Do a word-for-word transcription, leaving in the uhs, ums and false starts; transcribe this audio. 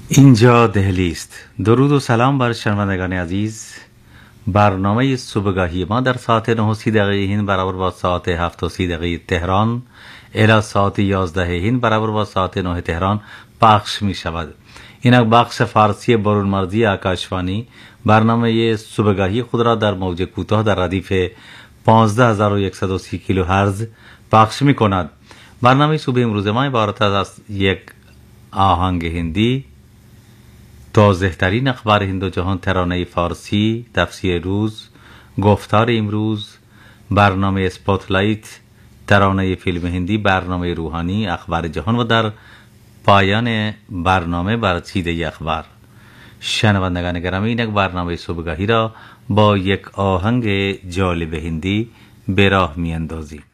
اینجا دهلی است. درود و سلام بر شنوندگان عزیز. برنامه صبحگاهی ما در ساعت نه و سی دقیقه هند برابر با ساعت هفت و سی دقیقه تهران الی ساعت یازده هند برابر با ساعت نه تهران پخش می شود. اینک بخش فارسی برون مرزی آکاشوانی برنامه صبحگاهی خود را در موج کوتاه در ردیف پانزده هزار و صد و سی کیلو هرتز پخش می کند. برنامه صبح امروز ما عبارت از یک آهنگ هندی، تازه ترین اخبار هند و جهان، ترانه فارسی، تفسیر روز، گفتار امروز، برنامه اسپاتلایت، ترانه فیلم هندی، برنامه روحانی، اخبار جهان و در پایان برنامه بررسی اخبار. شنوندگان گرامی، اینک برنامه صبحگاهی را با یک آهنگ جالب هندی به راه می اندازیم.